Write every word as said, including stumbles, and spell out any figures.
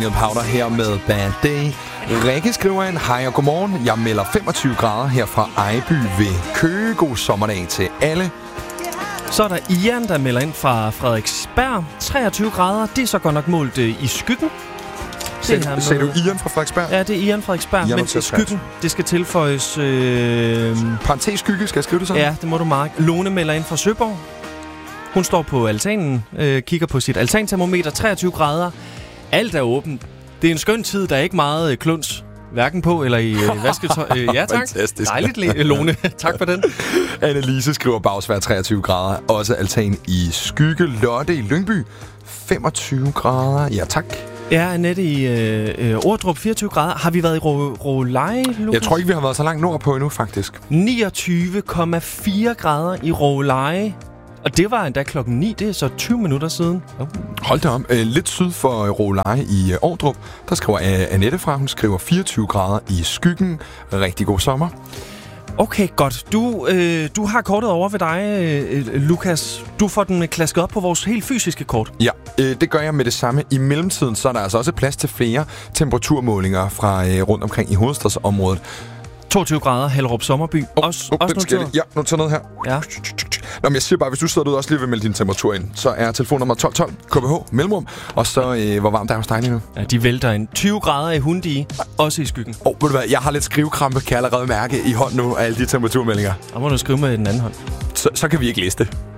Powder her med Bad Day. Rikke skriver ind, hej og godmorgen. Jeg melder femogtyve grader her fra Ejby ved Køge. God sommerdag til alle. Så er der Ian, der melder ind fra Frederiksberg. treogtyve grader, det er så godt nok målt øh, i skyggen. Sagde med... du Ian fra Frederiksberg? Ja, det er Ian Frederiksberg, Ian men i skyggen. Det skal tilføjes... Øh... Parentes skygge, skal jeg skrive det sådan? Ja, det må du markere. Lone melder ind fra Søborg. Hun står på altanen, øh, kigger på sit altantermometer, treogtyve grader. Alt er åbent. Det er en skøn tid, der er ikke meget øh, kluns. Hverken på eller i øh, vasketøj. Øh, ja, tak. Fantastisk. Dejligt, Lone. Tak for den. Annelise skriver bagsvær treogtyve grader. Også altan i skygge. Lotte i Lyngby. femogtyve grader. Ja, tak. Ja, Annette i øh, Ordrup, fireogtyve grader. Har vi været i Råleje, Lukas? Jeg tror ikke, vi har været så langt nordpå endnu, faktisk. niogtyve komma fire grader i Råleje. Og det var endda klokken ni, det er så tyve minutter siden. Oh. Hold da om. Æ, lidt syd for Råleje i Ordrup, der skriver Annette fra. Hun skriver fireogtyve grader i skyggen. Rigtig god sommer. Okay, godt. Du, øh, du har kortet over ved dig, øh, Lukas. Du får den klasket op på vores helt fysiske kort. Ja, øh, det gør jeg med det samme. I mellemtiden så er der altså også plads til flere temperaturmålinger fra øh, rundt omkring i hovedstadsområdet. toogtyve grader, Hellerup Sommerby. Oh, også oh, også noteret? Ja, noteret noget her. Ja. Nå, men jeg siger bare, hvis du sidder derude også lige vil melde din temperatur ind, så er telefonnummer tolv tolv K B H mellemrum. Og så, øh, hvor varmt er hos dig lige nu? Ja, de vælter ind. tyve grader i Hundi, også i skyggen. Åh, oh, ved du hvad, jeg har lidt skrivekrampe, kan jeg allerede mærke i hånden nu af alle de temperaturmeldinger. Så må du skrive med den anden hånd. Så, så kan vi ikke læse det.